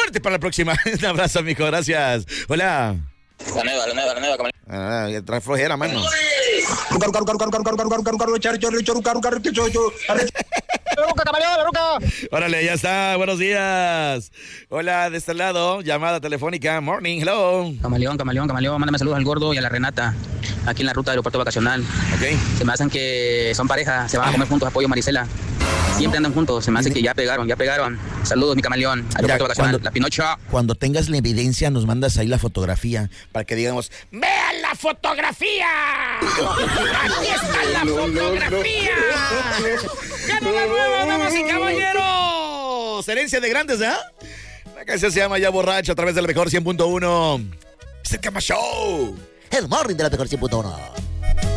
Suerte para la próxima. Un abrazo, mijo. Gracias. Hola. La nueva, Camaleón. Trae flojera, mano. Órale, ya está. Buenos días. Hola, de este lado. Llamada telefónica. Morning. Hello. Camaleón. Mándame saludos al gordo y a la Renata. Aquí en la ruta de aeropuerto vacacional. Ok. Se me hacen que son pareja. Se van a comer juntos. Apoyo Marisela. Siempre andan juntos. Se me hace que ya pegaron. Saludos, mi camaleón. Aeropuerto vacacional. La Pinocho. Cuando tengas la evidencia, nos mandas ahí la fotografía para que digamos: ¡vean la fotografía! ¡Aquí está la fotografía! ¡Gana la nueva, damas y caballeros! Herencia de grandes, ¿eh? La canción se llama Ya Borracho a través del mejor 100.1. Es el Cama Show. El morning de la mejor 100.1.